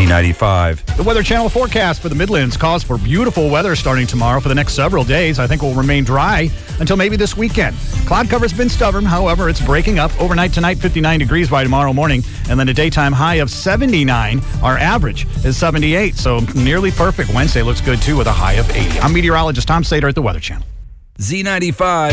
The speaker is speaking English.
Z95. The Weather Channel forecast for the Midlands calls for beautiful weather starting tomorrow for the next several days. I think it will remain dry until maybe this weekend. Cloud cover's been stubborn. However, it's breaking up. Overnight tonight, 59 degrees by tomorrow morning. And then a daytime high of 79. Our average is 78. So nearly perfect. Wednesday looks good, too, with a high of 80. I'm meteorologist Tom Sater at the Weather Channel. Z95.